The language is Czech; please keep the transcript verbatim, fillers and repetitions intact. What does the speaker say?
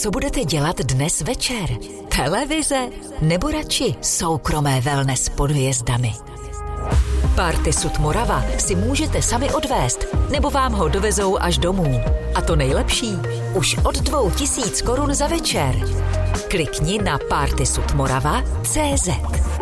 Co budete dělat dnes večer? Televize? Nebo radši soukromé wellness pod hvězdami? Party Sud Morava si můžete sami odvést, nebo vám ho dovezou až domů. A to nejlepší, už od dvou tisíc korun za večer. Klikni na party sud morava tečka cé zet.